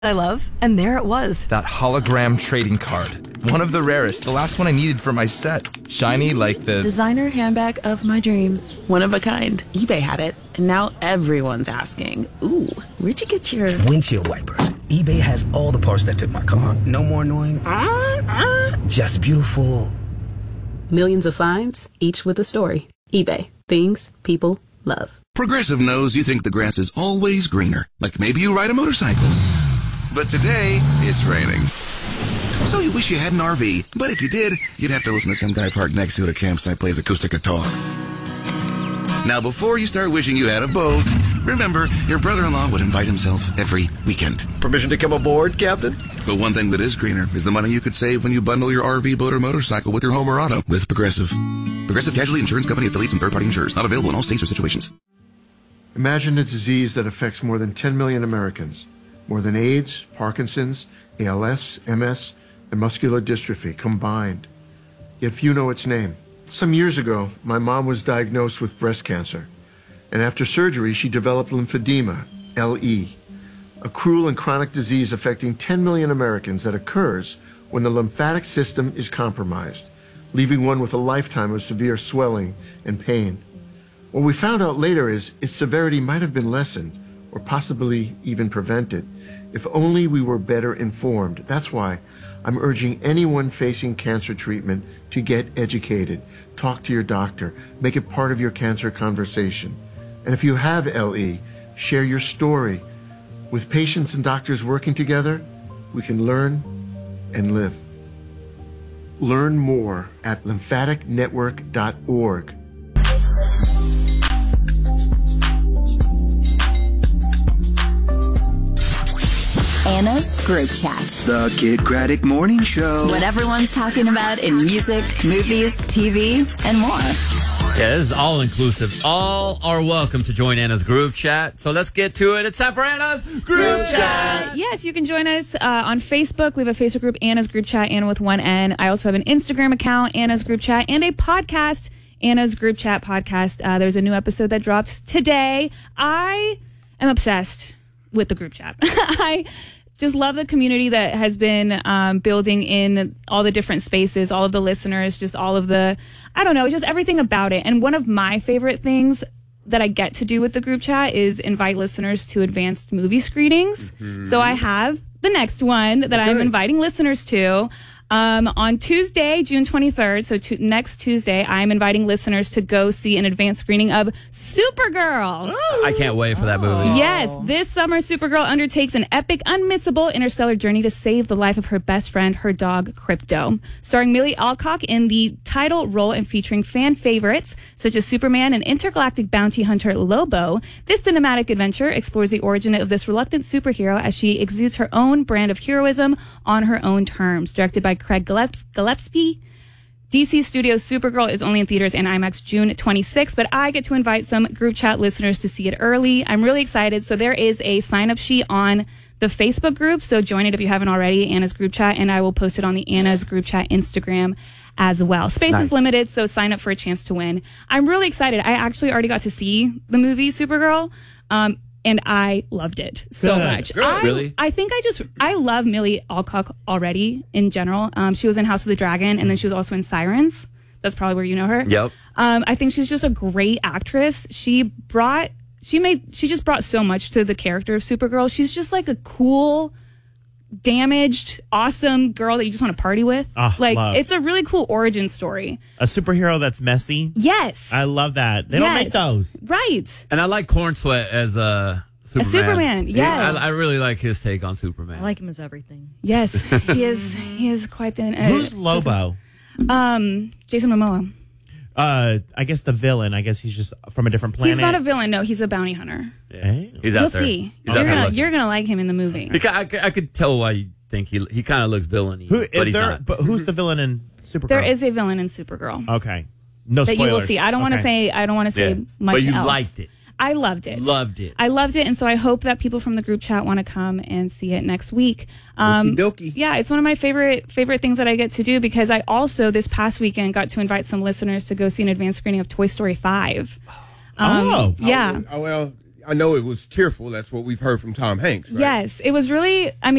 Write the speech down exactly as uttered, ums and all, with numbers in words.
I love, and there it was. That hologram trading card. One of the rarest, the last one I needed for my set. Shiny like the... designer handbag of my dreams. One of a kind. eBay had it, and now everyone's asking, ooh, where'd you get your... windshield wipers. eBay has all the parts that fit my car. No more annoying... Uh, uh, just beautiful. Millions of finds, each with a story. eBay. Things people love. Progressive knows you think the grass is always greener. Like maybe you ride a motorcycle. But today, it's raining. So you wish you had an R V. But if you did, you'd have to listen to some guy parked next to you at a campsite plays acoustic guitar. Now, before you start wishing you had a boat, remember, your brother-in-law would invite himself every weekend. Permission to come aboard, Captain? But one thing that is greener is the money you could save when you bundle your R V, boat, or motorcycle with your home or auto with Progressive. Progressive Casualty Insurance Company affiliates and third-party insurers. Not available in all states or situations. Imagine a disease that affects more than ten million Americans. More than AIDS, Parkinson's, A L S, M S, and muscular dystrophy combined. Yet few know its name. Some years ago, my mom was diagnosed with breast cancer. And after surgery, she developed lymphedema, L E, a cruel and chronic disease affecting ten million Americans that occurs when the lymphatic system is compromised, leaving one with a lifetime of severe swelling and pain. What we found out later is its severity might have been lessened, or possibly even prevented, if only we were better informed. That's why I'm urging anyone facing cancer treatment to get educated. Talk to your doctor. Make it part of your cancer conversation. And if you have L E, share your story. With patients and doctors working together, we can learn and live. Learn more at lymphatic network dot org. Anna's Group Chat. The Kid Craddock Morning Show. What everyone's talking about in music, movies, T V, and more. Yeah, this is all inclusive. All are welcome to join Anna's Group Chat. So let's get to it. It's time for Anna's Group Chat. Yes, you can join us uh, on Facebook. We have a Facebook group, Anna's Group Chat, Anna with one N. I also have an Instagram account, Anna's Group Chat, and a podcast, Anna's Group Chat Podcast. Uh, there's a new episode that drops today. I am obsessed with the group chat. I just love the community that has been um, building in all the different spaces, all of the listeners, just all of the, I don't know, just everything about it. And one of my favorite things that I get to do with the group chat is invite listeners to advanced movie screenings. Mm-hmm. So I have the next one that okay. I'm inviting listeners to. Um, on Tuesday, June twenty-third, so to, next Tuesday, I'm inviting listeners to go see an advanced screening of Supergirl. Oh. I can't wait for that movie. Yes, this summer, Supergirl undertakes an epic, unmissable interstellar journey to save the life of her best friend, her dog, Crypto. Starring Millie Alcock in the title role and featuring fan favorites such as Superman and intergalactic bounty hunter Lobo, this cinematic adventure explores the origin of this reluctant superhero as she exudes her own brand of heroism on her own terms. Directed by Craig Gilleps- Gillespie. D C Studios' Supergirl is only in theaters and IMAX June twenty-sixth, but I get to invite some group chat listeners to see it early. I'm really excited. So there is a sign-up sheet on the Facebook group, so join it if you haven't already, Anna's Group Chat, and I will post it on the Anna's Group Chat Instagram as well. Space nice. is limited, so sign up for a chance to win. I'm really excited. I actually already got to see the movie Supergirl. Um, And I loved it so Good. much. Good. I, really? I think I just, I love Millie Alcock already in general. Um, she was in House of the Dragon, and then she was also in Sirens. That's probably where you know her. Yep. Um, I think she's just a great actress. She brought, she made, she just brought so much to the character of Supergirl. She's just like a cool, damaged, awesome girl that you just want to party with. Oh, like, love. it's a really cool origin story. A superhero that's messy. Yes. I love that. They yes. don't make those. Right. And I like Corn Sweat as a Superman. A Superman, yes. I, I really like his take on Superman. I like him as everything. Yes, he is. He is quite the. Uh, Who's Lobo? Um, Jason Momoa. Uh, I guess the villain. I guess he's just from a different planet. He's not a villain. No, he's a bounty hunter. Yeah. Hey. He's out You'll there. see. He's you're out gonna there you're gonna like him in the movie. Because I, I could tell why you think he he kind of looks villainy. Who is but he's there? not. But who's the villain in Supergirl? There is a villain in Supergirl. Okay. No that spoilers. you will see. I don't want to Okay. say. I don't want to say Yeah. much. But you else. liked it. I loved it. Loved it. I loved it, and so I hope that people from the group chat want to come and see it next week. Um, Okey-dokey. Yeah, it's one of my favorite favorite things that I get to do because I also this past weekend got to invite some listeners to go see an advanced screening of Toy Story five. Um, Oh. yeah. Oh, well, I know it was tearful. That's what we've heard from Tom Hanks, right? Yes, it was really, I mean,